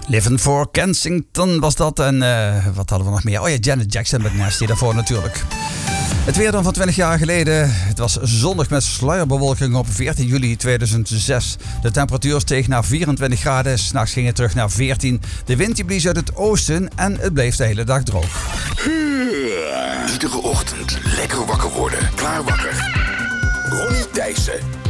Living for Kensington was dat. En wat hadden we nog meer? Oh ja, Janet Jackson met Nasty daarvoor natuurlijk. Het weer dan van 20 jaar geleden. Het was zonnig met sluierbewolking op 14 juli 2006. De temperatuur steeg naar 24 graden. 's Nachts ging het terug naar 14. De wind die blies uit het oosten en het bleef de hele dag droog. Iedere ochtend lekker wakker worden. Klaar wakker. Ronnie Thijssen.